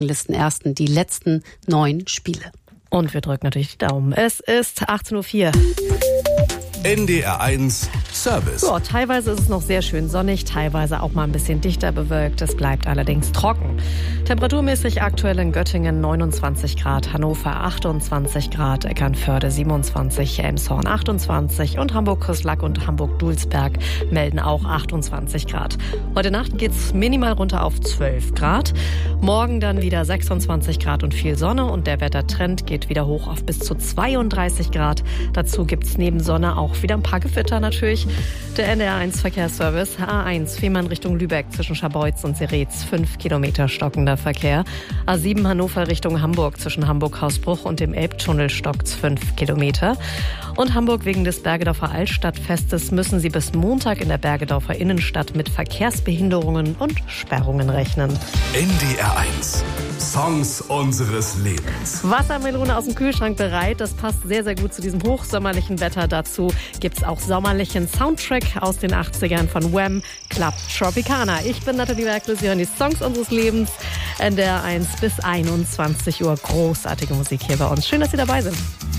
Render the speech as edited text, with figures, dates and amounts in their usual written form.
Listenersten die letzten 9 Spiele. Und wir drücken natürlich die Daumen. Es ist 18.04 Uhr. NDR1 Service. Ja, teilweise ist es noch sehr schön sonnig, teilweise auch mal ein bisschen dichter bewölkt. Es bleibt allerdings trocken. Temperaturmäßig aktuell in Göttingen 29 Grad, Hannover 28 Grad, Eckernförde 27, Elmshorn 28 und Hamburg-Küßlack und Hamburg-Dulsberg melden auch 28 Grad. Heute Nacht geht's minimal runter auf 12 Grad. Morgen dann wieder 26 Grad und viel Sonne und der Wettertrend geht wieder hoch auf bis zu 32 Grad. Dazu gibt's neben Sonne auch wieder ein paar Gewitter natürlich. Der NDR1 Verkehrsservice A1 Fehmarn Richtung Lübeck zwischen Scharbeutz und Seretz 5 Kilometer stockender Verkehr. A7 Hannover Richtung Hamburg zwischen Hamburg-Hausbruch und dem Elbtunnel stockt's 5 Kilometer. Und Hamburg wegen des Bergedorfer Altstadtfestes müssen Sie bis Montag in der Bergedorfer Innenstadt mit Verkehrsbehinderungen und Sperrungen rechnen. NDR1 Songs unseres Lebens. Wassermelone aus dem Kühlschrank bereit. Das passt sehr, sehr gut zu diesem hochsommerlichen Wetter. Dazu gibt's auch sommerlichen Soundtrack aus den 80ern von Wham! Club Tropicana. Ich bin Nathalie Werkle. Sie hören die Songs unseres Lebens. NDR1 bis 21 Uhr. Großartige Musik hier bei uns. Schön, dass Sie dabei sind.